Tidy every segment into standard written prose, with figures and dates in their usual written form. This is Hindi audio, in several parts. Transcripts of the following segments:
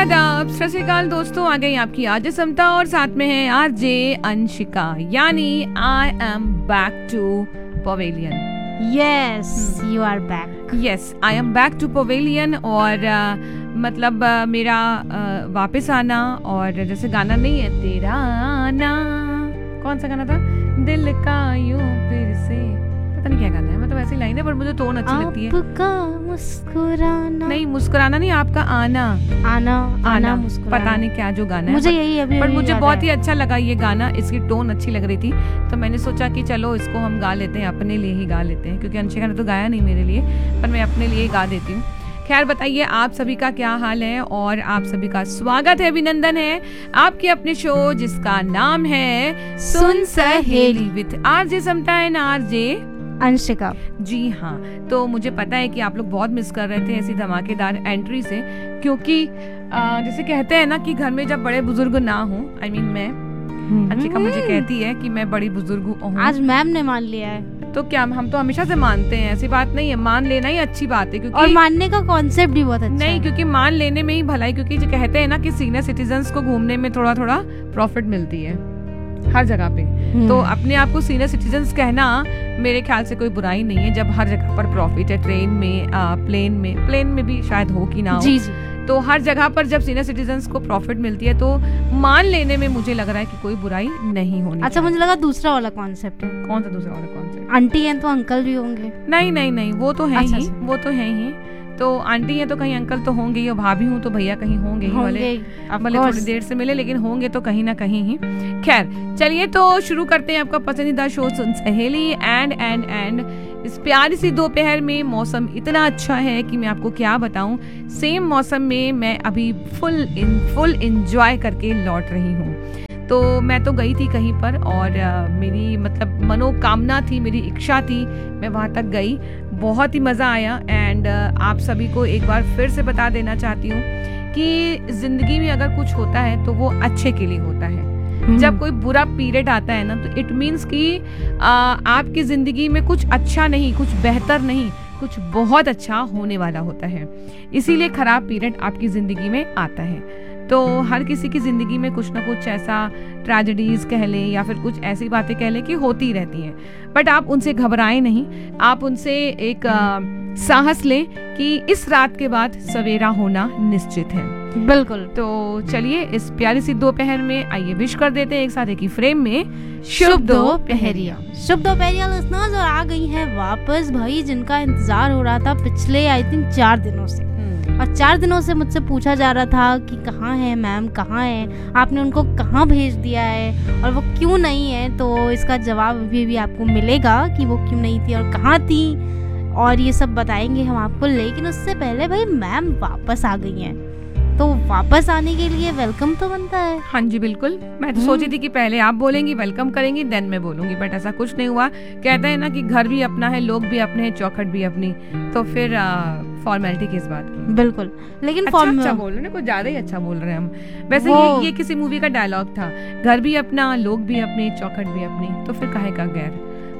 आदाब, सत श्री अकाल दोस्तों। आ गई आपकी आरजे समता और साथ में है आरजे अंशिका, यानी I am back to pavilion. Yes, you are back. Yes, I am back to pavilion. और मतलब मेरा वापस आना, और जैसे गाना नहीं है तेरा आना, कौन सा गाना था, दिल का यूं फिर से, पता नहीं क्या गाना है, मतलब ऐसी लाइन है पर मुझे टोन अच्छी लगती है। आपका मुस्कुराना, नहीं मुस्कुराना नहीं, आपका आना आना मुस्कुराना, पता नहीं क्या जो गाना है, मुझे यही अभी पर मुझे बहुत ही अच्छा लगा ये गाना, इसकी टोन अच्छी लग रही थी, तो मैंने सोचा कि चलो इसको हम गा लेते हैं, अपने लिए ही गा लेते हैं, क्योंकि अंशिका ने तो गाया नहीं मेरे लिए, पर मैं अपने लिए ही गा देती हूँ। खैर बताइए आप सभी का क्या हाल है, और आप सभी का स्वागत है, अभिनंदन है आपके अपने शो जिसका नाम है सुन सहेली with RJ Samta and RJ Anshika. जी हाँ, तो मुझे पता है कि आप लोग बहुत मिस कर रहे थे ऐसी धमाकेदार एंट्री से, क्योंकि जैसे कहते हैं ना कि घर में जब बड़े बुजुर्ग ना हो, आई मीन मैं, अंशिका मुझे कहती है कि मैं बड़ी बुजुर्ग हूँ। आज मैम ने मान लिया है, तो क्या हम तो हमेशा से मानते हैं, ऐसी बात नहीं है, मान लेना ही अच्छी बात है, क्योंकि और मानने का कॉन्सेप्ट भी बहुत अच्छा नहीं है। क्योंकि मान लेने में ही भलाई, क्योंकि जो कहते हैं ना कि सीनियर सिटीजन्स को घूमने में थोड़ा थोड़ा प्रॉफिट मिलती है हर जगह पे, तो अपने आप को सीनियर सिटीजन्स कहना मेरे ख्याल से कोई बुराई नहीं है, जब हर जगह पर प्रॉफिट है, ट्रेन में, प्लेन में भी शायद हो कि ना हो, जी जी, तो हर जगह पर जब सीनियर सिटीजन्स को प्रॉफिट मिलती है तो मान लेने में मुझे लग रहा है कि कोई बुराई नहीं होनी। अच्छा, मुझे लगा दूसरा वाला कॉन्सेप्ट है। कौन सा दूसरा वाला कॉन्सेप्ट? आंटी हैं तो अंकल भी होंगे। नहीं, वो तो है अच्छा, ही, वो तो है ही, तो आंटी है तो कहीं अंकल तो होंगे ही, और भाभी हूँ तो भैया कहीं होंगे ही, भले थोड़ी देर से मिले लेकिन होंगे तो कहीं ना कहीं ही। खैर चलिए तो शुरू करते हैं आपका पसंदीदा शो सुन सहेली। एंड इस प्यारी सी दोपहर में मौसम इतना अच्छा है कि मैं आपको क्या बताऊं। सेम मौसम में मैं अभी फुल एंजॉय करके लौट रही हूँ। तो मैं तो गई थी कहीं पर, और मेरी मतलब मनोकामना थी, मेरी इच्छा थी, मैं वहाँ तक गई, बहुत ही मज़ा आया। एंड आप सभी को एक बार फिर से बता देना चाहती हूँ कि ज़िंदगी में अगर कुछ होता है तो वो अच्छे के लिए होता है। जब कोई बुरा पीरियड आता है ना, तो इट मीन्स कि आपकी ज़िंदगी में कुछ अच्छा नहीं, कुछ बेहतर नहीं, कुछ बहुत अच्छा होने वाला होता है, इसीलिए खराब पीरियड आपकी ज़िंदगी में आता है। तो हर किसी की ज़िंदगी में कुछ ना कुछ ऐसा ट्रेजेडीज कह लें या फिर कुछ ऐसी बातें कह लें कि होती रहती हैं, बट आप उनसे घबराएं नहीं, आप उनसे एक साहस लें कि इस रात के बाद सवेरा होना निश्चित है। बिल्कुल। तो चलिए इस प्यारी सी दोपहर में आइए विश कर देते हैं एक साथ एक ही फ्रेम में शुभ दोपहरिया। शुभ दोपहरिया लिसनर्स, और आ गई है वापस भाई जिनका इंतजार हो रहा था पिछले आई थिंक 4 दिनों से, और 4 दिनों से मुझसे पूछा जा रहा था कि कहाँ है मैम, कहाँ है, आपने उनको कहाँ भेज दिया है और वो क्यों नहीं है। तो इसका जवाब अभी भी आपको मिलेगा कि वो क्यों नहीं थी और कहाँ थी, और ये सब बताएंगे हम आपको। लेकिन उससे पहले भाई मैम वापस आ गई हैं, तो वापस आने के लिए वेलकम तो बनता है। हाँ जी बिल्कुल, मैं तो सोची थी कि पहले आप बोलेंगी, वेलकम करेंगी, देन मैं बोलूंगी, बट ऐसा कुछ नहीं हुआ। कहते हैं ना कि घर भी अपना है, लोग भी अपने हैं, चौखट भी अपनी, तो फिर फॉर्मेलिटी किस बात की। बिल्कुल, लेकिन अच्छा बोल रहे हैं, कुछ ज्यादा ही अच्छा बोल रहे हैं हम। वैसे ये किसी मूवी का डायलॉग था, घर भी अपना, लोग भी अपने, चौखट भी अपनी, तो फिर काहे का गैर,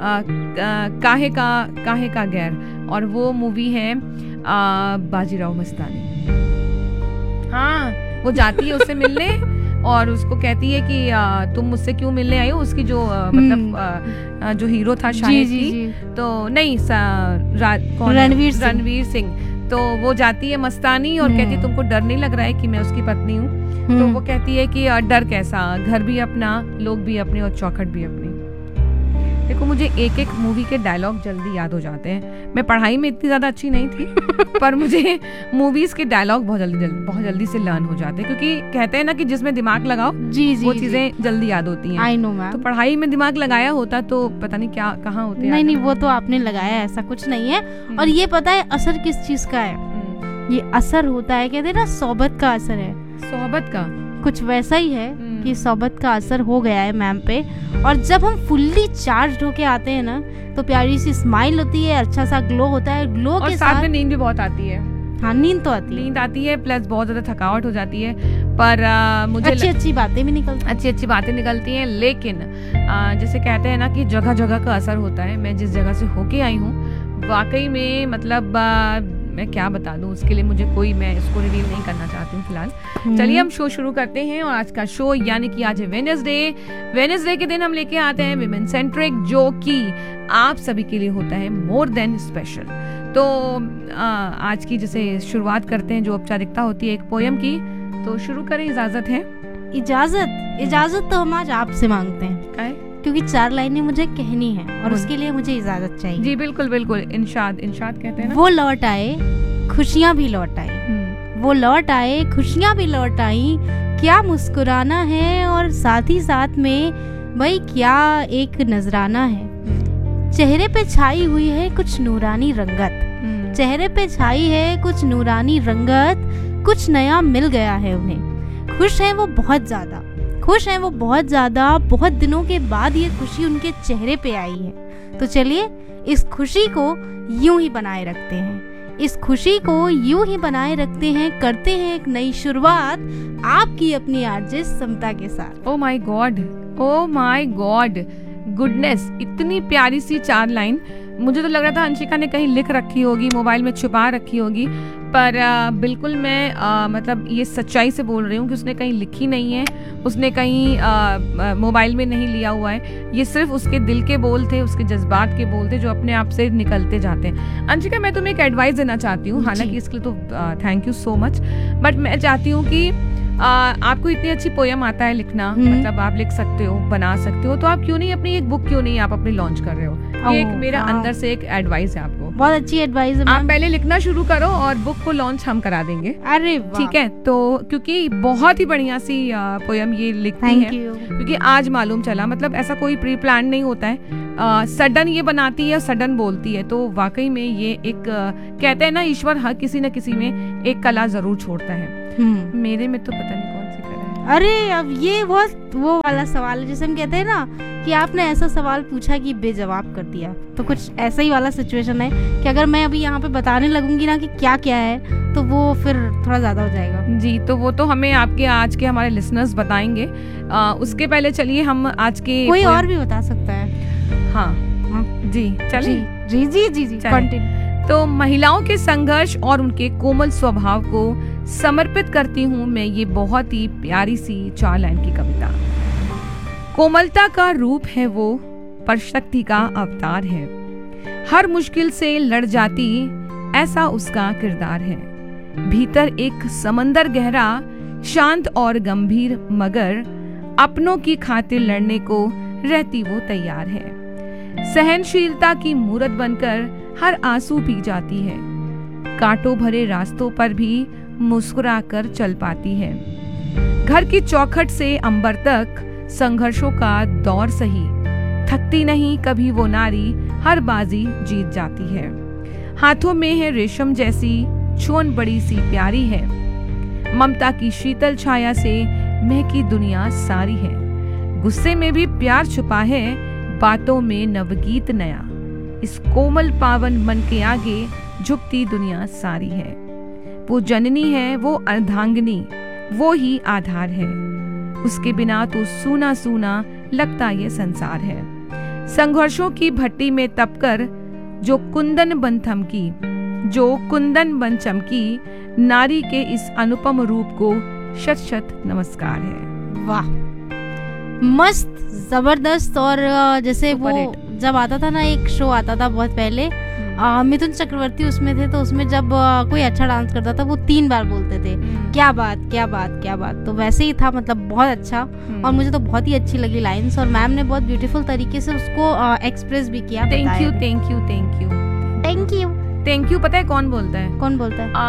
काहे का गैर। और वो मूवी है बाजीराव मस्तानी। हाँ, वो जाती है उससे मिलने और उसको कहती है कि तुम मुझसे क्यों मिलने आई हो, उसकी जो मतलब जो हीरो था शाहिद जी, तो नहीं रणवीर सिंह, तो वो जाती है मस्तानी और कहती है तुमको डर नहीं लग रहा है कि मैं उसकी पत्नी हूँ। तो वो कहती है कि डर कैसा, घर भी अपना, लोग भी अपने और चौखट भी अपनी। देखो मुझे एक एक मूवी के डायलॉग जल्दी याद हो जाते हैं। मैं पढ़ाई में इतनी ज्यादा अच्छी नहीं थी पर मुझे मूवीज के डायलॉग बहुत जल्दी से लर्न हो जाते हैं, क्योंकि कहते हैं ना कि जिसमें दिमाग लगाओ वो चीजें जल्दी याद होती हैं। I know ma'am. तो पढ़ाई में दिमाग लगाया होता तो पता नहीं क्या कहाँ होते। नहीं, वो तो आपने लगाया, ऐसा कुछ नहीं है। और ये पता है असर किस चीज का है, ये असर होता है, कहते हैं ना सोबत का असर है। सोबत का कुछ वैसा ही है कि सोबत का असर हो गया है मैम पे। और जब हम फुल्ली चार्ज होके आते हैं ना, तो प्यारी सी स्माइल होती है, अच्छा सा ग्लो होता है, ग्लो के साथ में नींद भी बहुत आती है। हाँ, नींद आती है, प्लस बहुत ज्यादा थकावट हो जाती है, पर मुझे अच्छी बातें भी निकलती हैं। लेकिन जैसे कहते हैं ना कि जगह जगह का असर होता है। मैं जिस जगह से होके आई हूँ वाकई में मतलब मैं क्या बता दूं, उसके लिए मुझे मैं इसको रिवील नहीं करना चाहती हूँ फिलहाल। चलिए हम शो शुरू करते हैं। और आज का शो यानी कि आज है वेडनेसडे के दिन हम लेके आते हैं विमेन सेंट्रिक, जो कि आप सभी के लिए होता है मोर देन स्पेशल। तो आज की जैसे शुरुआत करते हैं, जो औपचारिकता होती है एक पोयम की, तो शुरू करें। इजाजत है? इजाजत तो हम आज आपसे मांगते हैं, क्योंकि 4 लाइनें मुझे कहनी है और उसके लिए मुझे इजाजत चाहिए। जी बिल्कुल बिल्कुल। इनशाद कहते हैं ना। वो लौट आए खुशियाँ भी लौट आई, वो लौट आए खुशियाँ भी लौट आई, क्या मुस्कुराना है और साथ ही साथ में भाई क्या एक नजराना है। चेहरे पे छाई हुई है कुछ नूरानी रंगत, चेहरे पे छाई है कुछ नूरानी रंगत, कुछ नया मिल गया है उन्हें। खुश हैं वो बहुत ज्यादा, खुश हैं वो बहुत ज्यादा, बहुत दिनों के बाद ये खुशी उनके चेहरे पे आई है। तो चलिए इस खुशी को यूं ही बनाए रखते हैं, इस खुशी को यूं ही बनाए रखते हैं, करते हैं एक नई शुरुआत आपकी अपनी आरजे समता के साथ। Oh my God, oh my God, goodness, इतनी प्यारी सी 4 लाइन। मुझे तो लग रहा था अंशिका ने कहीं लिख रखी होगी, मोबाइल में छुपा रखी होगी, पर बिल्कुल मैं मतलब ये सच्चाई से बोल रही हूँ कि उसने कहीं लिखी नहीं है, उसने कहीं मोबाइल में नहीं लिया हुआ है। ये सिर्फ उसके दिल के बोल थे, उसके जज्बात के बोल थे, जो अपने आप से निकलते जाते हैं। अंशिका, मैं तुम्हें एक एडवाइस देना चाहती हूँ, हालांकि इसके लिए तो thank you so much, but मैं चाहती हूँ कि आपको इतनी अच्छी पोयम आता है लिखना, मतलब आप लिख सकते हो, बना सकते हो, तो आप क्यों नहीं अपनी एक बुक क्यों नहीं आप अपनी लॉन्च कर रहे हो? ये एक मेरा अंदर से एक एडवाइस है आपको। बहुत अच्छी एडवाइस है। आप पहले लिखना शुरू करो और बुक को लॉन्च हम करा देंगे। अरे ठीक है, तो क्योंकि बहुत ही बढ़िया सी पोयम ये लिखती है, क्योंकि आज मालूम चला, मतलब ऐसा कोई प्री प्लान नहीं होता है, सडन ये बनाती है, सडन बोलती है। तो वाकई में ये एक कहते हैं ना, ईश्वर हर किसी न किसी में एक कला जरूर छोड़ता है। मेरे में तो पता नहीं कौन सी कला है। अरे अब ये बहुत वो वाला सवाल है, जैसे हम कहते हैं ना कि आपने ऐसा सवाल पूछा कि बेजवाब कर दिया, तो कुछ ऐसा ही वाला सिचुएशन है कि अगर मैं अभी यहाँ पे बताने लगूंगी ना कि क्या क्या है, तो वो फिर थोड़ा ज्यादा हो जाएगा। जी, तो वो तो हमें आपके आज के हमारे लिसनर्स बताएंगे। उसके पहले चलिए हम आज के कोई और भी बता सकता है। हाँ जी, चलिए जी जी जी जी कंटिन्यू। तो महिलाओं के संघर्ष और उनके कोमल स्वभाव को समर्पित करती हूँ मैं ये बहुत ही प्यारी सी 4 लाइन की कविता। कोमलता का रूप है वो, पर शक्ति का अवतार है, हर मुश्किल से लड़ जाती ऐसा उसका किरदार है। भीतर एक समंदर गहरा, शांत और गंभीर, मगर अपनों की खातिर लड़ने को रहती वो तैयार है। सहनशीलता की मूरत बनकर हर आंसू पी जाती है, कांटों भरे रास्तों पर भी मुस्कुरा कर चल पाती है। घर की चौखट से अंबर तक संघर्षों का दौर सही, थकती नहीं कभी वो नारी, हर बाजी जीत जाती है। हाथों में है रेशम जैसी छुअन, बड़ी सी प्यारी है, ममता की शीतल छाया से महकी दुनिया सारी है। गुस्से में भी प्यार छुपा है, बातों में नवगीत नया, इस कोमल पावन मन के आगे झुकती दुनिया सारी है। वो जननी है, वो अर्धांगिनी, वो ही आधार है, उसके बिना तो सूना सूना लगता ये संसार है। संघर्षों की भट्टी में तपकर जो कुंदन बन थमकी, जो कुंदन बन चमकी, नारी के इस अनुपम रूप को शत शत नमस्कार है। वाह, मस्त, जबरदस्त। और जैसे वो जब आता था ना, एक शो आता था बहुत पहले, मिथुन चक्रवर्ती उसमें थे, तो उसमें जब कोई अच्छा डांस करता था वो 3 बार बोलते थे, क्या बात क्या बात क्या बात। तो वैसे ही था, मतलब बहुत अच्छा। और मुझे तो बहुत ही अच्छी लगी लाइंस, और मैम ने बहुत ब्यूटीफुल तरीके से उसको एक्सप्रेस भी किया। Thank you thank you thank you thank you thank you. पता है कौन बोलता है? कौन बोलता है?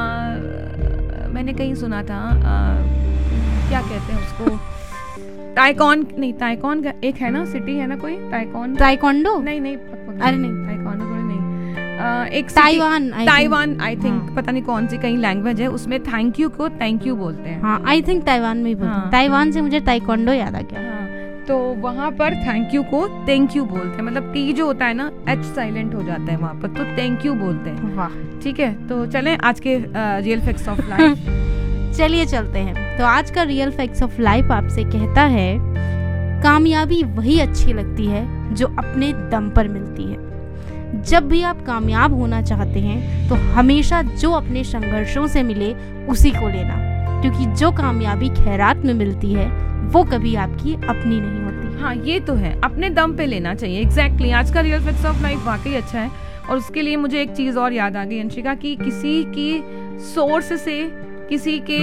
मैंने कहीं सुना था, क्या कहते हैं उसको, ताइकॉन नहीं, ताइकॉन का एक है ना, सिटी है ना कोई, ताइकोंडो नहीं, अरे नहीं, ताइकोंडो थोड़ी नहीं, एक ताइवान आई थिंक, पता नहीं कौन सी कहीं लैंग्वेज है, उसमें थैंक यू को थैंक यू बोलते हैं। हाँ, आई थिंक ताइवान में ही बोलते हैं। ताइवान से मुझे ताइकोंडो याद आ गया। तो वहाँ पर थैंक यू को थैंक यू बोलते हैं, मतलब टी जो होता है ना, एच साइलेंट हो जाता है वहाँ पर, तो थैंक यू बोलते हैं। वाह, ठीक है, तो चलें आज के रियल फैक्ट्स ऑफ लाइफ। चलिए चलते हैं। तो आज का रियल फैक्ट्स ऑफ लाइफ आपसे कहता है, कामयाबी वही अच्छी लगती है जो अपने दम पर मिलती है। जब भी आप कामयाब होना चाहते हैं तो हमेशा जो अपने संघर्षों से मिले उसी को लेना, क्योंकि जो कामयाबी खैरात में मिलती है वो कभी आपकी अपनी नहीं होती। हाँ, ये तो है, अपने दम पे लेना चाहिए। एग्जैक्टली, आज का रियल फैक्ट्स ऑफ लाइफ वाकई अच्छा है। और उसके लिए मुझे एक चीज़ और याद आ गई अंशिका, कि किसी की सोर्स से, किसी के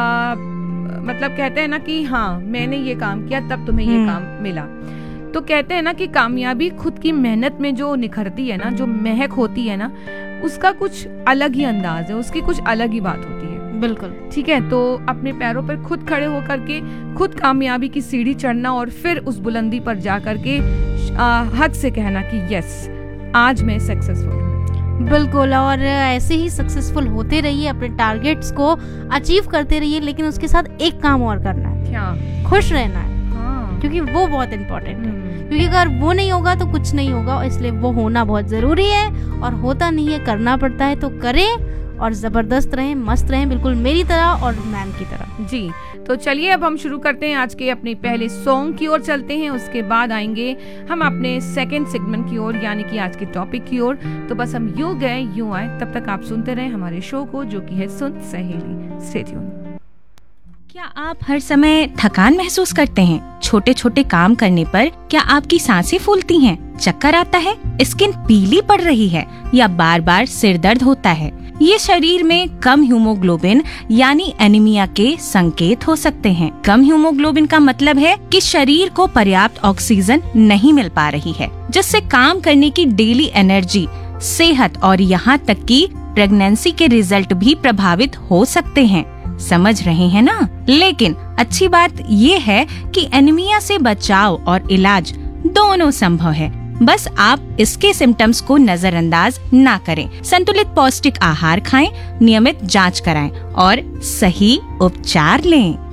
मतलब कहते हैं ना कि हाँ मैंने ये काम किया तब तुम्हें ये काम मिला। तो कहते हैं ना कि कामयाबी खुद की मेहनत में जो निखरती है ना, जो महक होती है ना, उसका कुछ अलग ही अंदाज है, उसकी कुछ अलग ही बात होती है। बिल्कुल ठीक है। तो अपने पैरों पर खुद खड़े होकर के खुद कामयाबी की सीढ़ी चढ़ना और फिर उस बुलंदी पर जा करके हक से कहना कि यस, आज मैं सक्सेसफुल हूँ। बिल्कुल, और ऐसे ही सक्सेसफुल होते रहिए, अपने टारगेट्स को अचीव करते रहिए, लेकिन उसके साथ एक काम और करना है। क्या? खुश रहना है। हाँ। क्योंकि वो बहुत इम्पोर्टेंट है, क्योंकि अगर वो नहीं होगा तो कुछ नहीं होगा, इसलिए वो होना बहुत जरूरी है। और होता नहीं है, करना पड़ता है, तो करें और जबरदस्त रहें, मस्त रहें, बिल्कुल मेरी तरह और मैम की तरह। जी, तो चलिए अब हम शुरू करते हैं आज के अपने पहले सॉन्ग की ओर चलते हैं। उसके बाद आएंगे हम अपने सेकंड सेगमेंट की ओर, यानी कि आज के टॉपिक की ओर। तो बस हम यूं गए यूं आए, तब तक आप सुनते रहें हमारे शो को, जो कि है सुन सहेली। Stay tune. क्या आप हर समय थकान महसूस करते हैं? छोटे छोटे काम करने पर क्या आपकी सांसें फूलती हैं? चक्कर आता है? स्किन पीली पड़ रही है या बार बार सिर दर्द होता है? ये शरीर में कम हीमोग्लोबिन यानी एनीमिया के संकेत हो सकते हैं। कम हीमोग्लोबिन का मतलब है कि शरीर को पर्याप्त ऑक्सीजन नहीं मिल पा रही है, जिससे काम करने की डेली एनर्जी, सेहत और यहाँ तक कि प्रेगनेंसी के रिजल्ट भी प्रभावित हो सकते हैं। समझ रहे हैं ना? लेकिन अच्छी बात ये है कि एनीमिया से बचाव और इलाज दोनों संभव है, बस आप इसके सिम्टम्स को नजरअंदाज ना करें। संतुलित पौष्टिक आहार खाएं, नियमित जांच कराएं और सही उपचार लें।